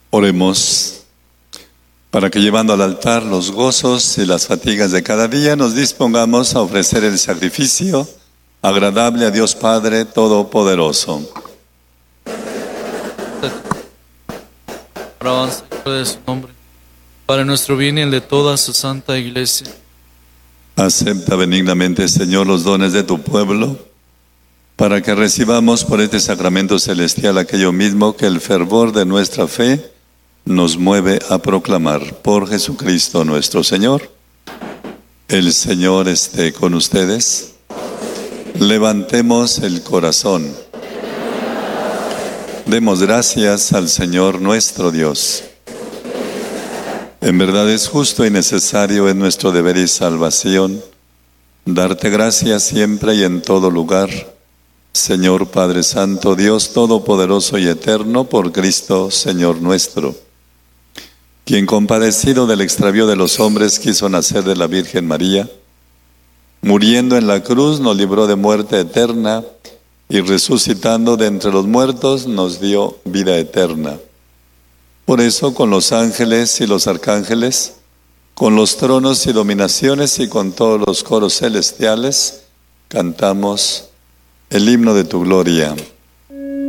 Oremos, para que llevando al altar los gozos y las fatigas de cada día, nos dispongamos a ofrecer el sacrificio agradable a Dios Padre Todopoderoso. Alabanza de su nombre, para nuestro bien y el de toda su santa Iglesia. Acepta benignamente, Señor, los dones de tu pueblo, para que recibamos por este sacramento celestial aquello mismo que el fervor de nuestra fe nos mueve a proclamar. Por Jesucristo nuestro Señor. El Señor esté con ustedes. Levantemos el corazón. Demos gracias al Señor nuestro Dios. En verdad es justo y necesario, en nuestro deber y salvación, darte gracias siempre y en todo lugar, Señor Padre Santo, Dios Todopoderoso y Eterno, por Cristo, Señor nuestro, quien compadecido del extravío de los hombres quiso nacer de la Virgen María, muriendo en la cruz nos libró de muerte eterna y resucitando de entre los muertos nos dio vida eterna. Por eso, con los ángeles y los arcángeles, con los tronos y dominaciones y con todos los coros celestiales, cantamos el himno de tu gloria.